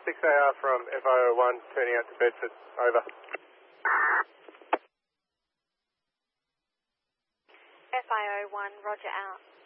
6AR from FIO1 turning out to Bedford. Over. FIO1, roger out.